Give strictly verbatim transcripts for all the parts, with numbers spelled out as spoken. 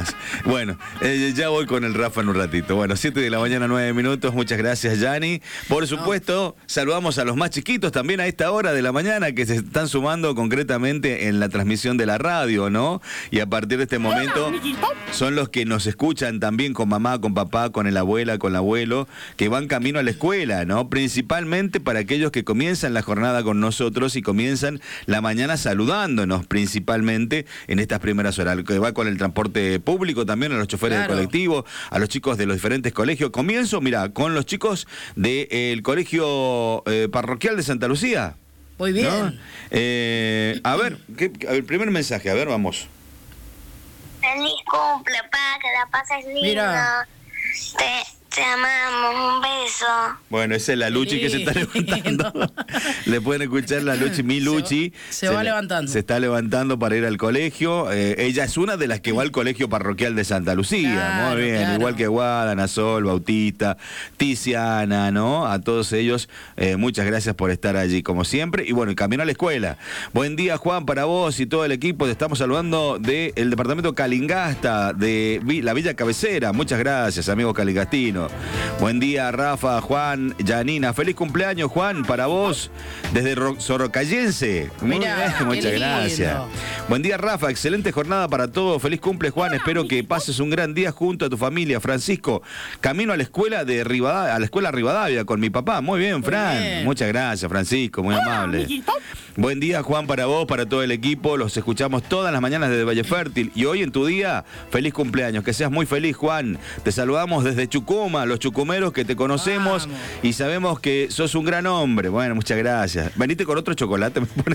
más. Bueno, eh, ya voy con el Rafa en un ratito. Bueno, siete de la mañana, nueve minutos. Muchas gracias, Yani. Por supuesto, saludamos a los más chiquitos también a esta hora de la mañana que se están sumando concretamente en la transmisión de la radio, ¿no? Y a partir de este momento son los que nos escuchan también con mamá, con papá, con el abuela, con el abuelo, que van camino a la escuela, ¿no? Principalmente para aquellos que comienzan la jornada con nosotros y comienzan la mañana saludándonos, principalmente en estas primeras horas. Que va con el transporte público también, a los choferes Claro. del colectivo, a los chicos de los diferentes colegios. Comienzo, mira, con los chicos del colegio eh, parroquial de Santa Lucía. Muy bien. ¿No? Eh, a ver, ¿qué, a ver, primer mensaje, a ver, vamos. Feliz cumple, pa, que la pases lindo. Mira. Te, te amamos, un beso. Bueno, esa es la Luchi que se está lindo. levantando. Le pueden escuchar la Luchi, mi Luchi. Se va le- levantando. Se está levantando para ir al colegio. Eh, ella es una de las que va al colegio parroquial de Santa Lucía. Claro, Muy bien, claro. igual que Guada, Sol, Bautista, Tiziana, ¿no? A todos ellos, eh, muchas gracias por estar allí, como siempre. Y bueno, y camino a la escuela. Buen día, Juan, para vos y todo el equipo. Te estamos saludando del departamento Calingasta, de Vi- la Villa Cabecera. Muchas gracias, amigo calingastino. Buen día, Rafa, Juan, Yanina. Feliz cumpleaños, Juan, para vos, desde Ro- Sorocayense. Muy Mirá, bien, qué muchas lindo. gracias. Buen día, Rafa. Excelente jornada para todos. Feliz cumple, Juan. Espero que pases un gran día junto a tu familia. Francisco, camino a la escuela de Rivadavia, a la escuela Rivadavia con mi papá. Muy bien, Fran. bien. Muchas gracias, Francisco. Muy amable. Buen día, Juan, para vos, para todo el equipo. Los escuchamos todas las mañanas desde Valle Fértil. Y hoy en tu día, feliz cumpleaños. Que seas muy feliz, Juan. Te saludamos desde Chucuma, los chucumeros que te conocemos Vamos. y sabemos que sos un gran hombre. Bueno, muchas gracias. Venite con otro chocolate, me pone.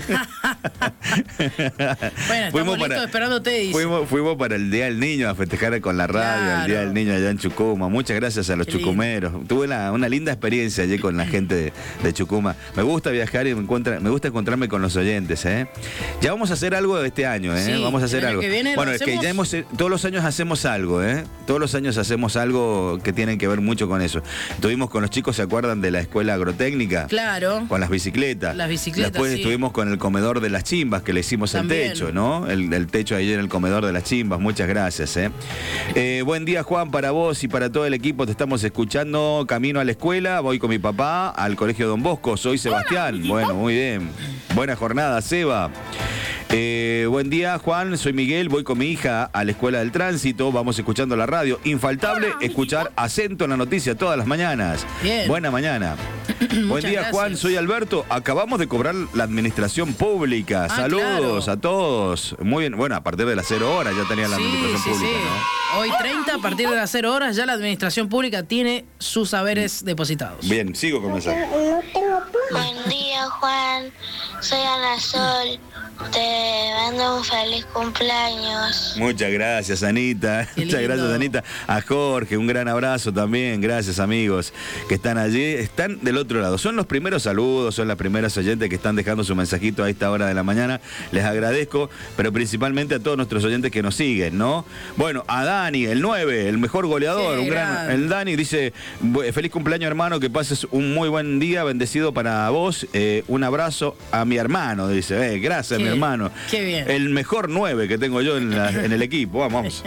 Bueno, estamos listos esperándote, dice. Fuimos, fuimos para el Día del Niño a festejar con la radio, Claro. el Día del Niño allá en Chucuma. Muchas gracias a los Qué lindo. chucumeros. Tuve una, una linda experiencia allí con la gente de, de Chucuma. Me gusta viajar y me, encuentra, me gusta encontrarme con los oyentes, ¿eh? Ya vamos a hacer algo este año, ¿eh? Sí, vamos a hacer el año algo. que viene lo bueno, es que hacemos. ya hemos, eh, todos los años hacemos algo, ¿eh? Todos los años hacemos algo que tiene que ver mucho con eso. Estuvimos con los chicos, ¿se acuerdan de la escuela agrotécnica? Claro. Con las bicicletas. Las bicicletas, Después sí. estuvimos con el comedor de las chimbas, que le hicimos También. el techo, ¿no? El, el techo ahí en el comedor de las chimbas. Muchas gracias, ¿eh? Eh, Buen día, Juan, para vos y para todo el equipo. Te estamos escuchando camino a la escuela. Voy con mi papá al colegio Don Bosco. Soy Sebastián. Bueno, muy bien. Buena jornada, Seba. Eh, buen día, Juan, soy Miguel, voy con mi hija a la escuela del tránsito, vamos escuchando la radio. Infaltable escuchar acento en la noticia todas las mañanas. Bien. Buena mañana. Buen Muchas día, gracias. Juan, soy Alberto. Acabamos de cobrar la administración pública. Ah, Saludos claro. a todos. Muy bien, bueno, a partir de las cero horas ya tenía la Sí, administración sí, pública, sí. ¿no? Hoy treinta, a partir de las cero horas, ya la administración pública tiene sus saberes depositados. Bien, sigo con mensaje. Buen día, Juan. Soy Ana Sol. Te mando un feliz cumpleaños. Muchas gracias, Anita. Qué Muchas lindo. gracias, Anita. A Jorge, un gran abrazo también. Gracias, amigos, que están allí. Están del otro lado. Son los primeros saludos, son las primeras oyentes que están dejando su mensajito a esta hora de la mañana. Les agradezco, pero principalmente a todos nuestros oyentes que nos siguen, ¿no? Bueno, a Dani, el nueve, el mejor goleador, Qué un gran... grande. El Dani dice, "Bu- feliz cumpleaños, hermano, que pases un muy buen día, bendecido para vos. Eh, un abrazo a mi hermano", dice. Eh, gracias, Qué- mi hermano. qué bien. El mejor nueve que tengo yo en, la- en el equipo. Vamos, vamos.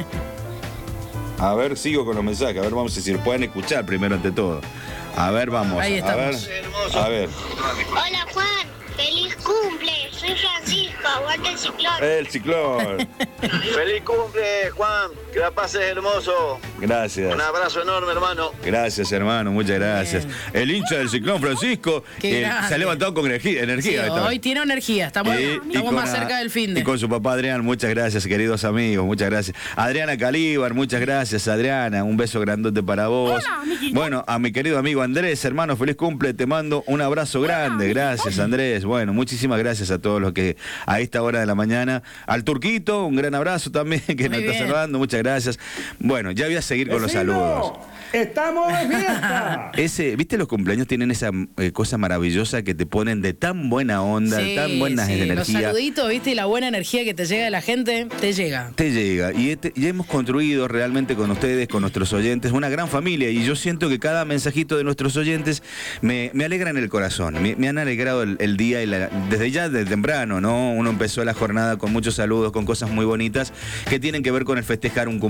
A ver, sigo con los mensajes. A ver, vamos a si los pueden escuchar primero ante todo. A ver, vamos. Ahí a ver. estamos. A ver. Hola, Juan. Feliz cumple. Soy Francisco. Aguanta el ciclón. El ciclón. Feliz cumple, Juan. Que la pases hermoso. Gracias. Un abrazo enorme, hermano. Gracias, hermano. Muchas gracias. Bien. El hincha del ciclón, Francisco, Qué eh, grande. se ha levantado con energía. Sí, energía esta hoy vez. tiene energía, estamos, Eh, y estamos con más la- cerca del fin de. Y con su papá Adrián, muchas gracias, queridos amigos, muchas gracias. Adriana Calíbar, muchas gracias, Adriana, un beso grandote para vos. Bueno, a mi querido amigo Andrés, hermano, feliz cumple, te mando un abrazo grande, gracias Andrés. Bueno, muchísimas gracias a todos los que a esta hora de la mañana. Al Turquito, un gran abrazo también, que nos Muy está bien. saludando, muchas gracias. Bueno, ya voy a seguir con los saludos. ¡Estamos de fiesta! Ese, ¿viste los cumpleaños tienen esa eh, cosa maravillosa que te ponen de tan buena onda, Sí, tan buenas sí, los energías? saluditos, viste, y la buena energía que te llega de la gente, te llega. Te llega y, este- y hemos construido realmente con ustedes, con nuestros oyentes, una gran familia y yo siento que cada mensajito de nuestros oyentes me, me alegra en el corazón, me, me han alegrado el, el día y la- desde ya, desde temprano, ¿no? Uno empezó la jornada con muchos saludos, con cosas muy bonitas que tienen que ver con el festejar un cumpleaños.